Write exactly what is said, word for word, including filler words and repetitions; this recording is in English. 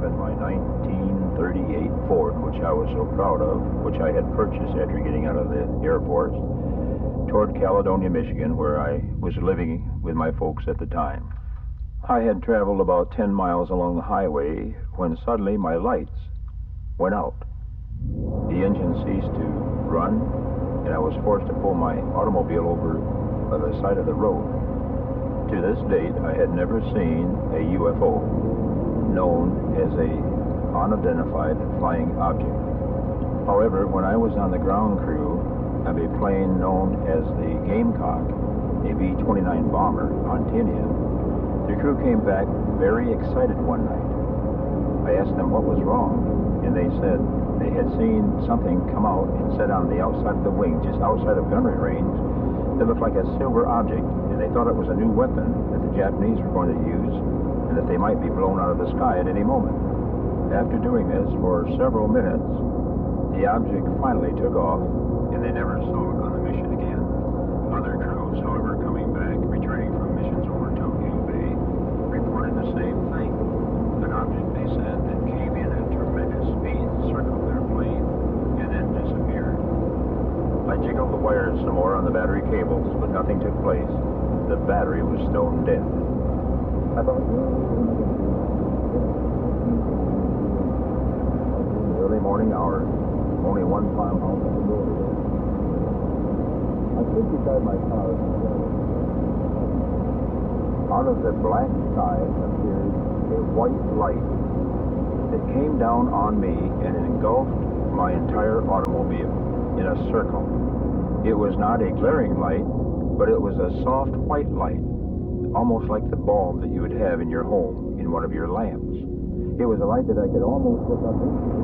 driving my nineteen thirty-eight Ford, which I was so proud of, which I had purchased after getting out of the Air Force, toward Caledonia, Michigan, where I was living with my folks at the time. I had traveled about ten miles along the highway when suddenly my lights went out. The engine ceased to run, and I was forced to pull my automobile over by the side of the road. To this date, I had never seen a U F O, known as a unidentified flying object. However, when I was on the ground crew of a plane known as the Gamecock, a B twenty-nine bomber on Tinian, the crew came back very excited one night. I asked them what was wrong, and they said they had seen something come out and set on the outside of the wing, just outside of gunnery range, that looked like a silver object, and they thought it was a new weapon that the Japanese were going to use, and that they might be blown out of the sky at any moment. After doing this for several minutes, the object finally took off, and they never saw it on the mission again. Other crews, however, coming back, returning from missions over Tokyo Bay, reported the same thing. An object, they said, that came in at tremendous speed, circled their plane, and then disappeared. I jiggled the wires some more on the battery cables, but nothing took place. The battery was stone dead. I thought, in the early morning hours, only one farmhouse on the road. I think beside my car. Out of the black sky appeared a white light that came down on me and engulfed my entire automobile in a circle. It was not a glaring light, but it was a soft white light, almost like the bulb that you would have in your home in one of your lamps. It was a light that I could almost look up into.